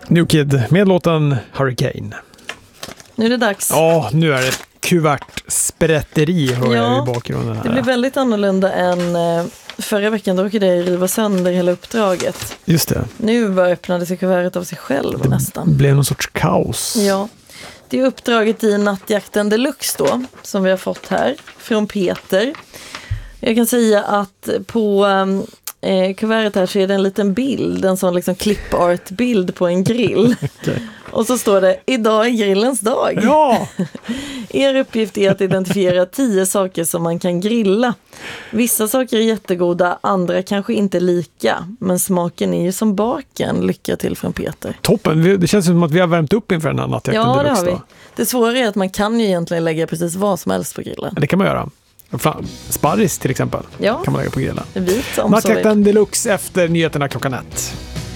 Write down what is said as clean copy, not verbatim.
New Kid med låten Hurricane. Nu är det dags. Ja, nu är det kuvertsprätteri hör jag i bakgrunden här. Det blir väldigt annorlunda än förra veckan. Då råkade jag riva sönder hela uppdraget. Just det. Nu bara öppnade sig kuvertet av sig själv nästan. Det blev någon sorts kaos. Ja. Det är uppdraget i Nattjakten Deluxe då, som vi har fått här från Peter. Jag kan säga att på kuvertet här så är det en liten bild, en sån liksom clipart-bild på en grill. Okay. Och så står det, idag är grillens dag. Ja! Er uppgift är att identifiera 10 saker som man kan grilla. Vissa saker är jättegoda, andra kanske inte lika. Men smaken är ju som baken. Lycka till från Peter. Toppen, det känns som att vi har värmt upp inför den här Nattjakten Deluxe. Deluxe. Ja, det har vi. Det svåra är att man kan ju egentligen lägga precis vad som helst på grillen. Det kan man göra. Sparris till exempel kan man lägga på grillen. Vit Nattjakten Deluxe efter nyheterna klockan 1.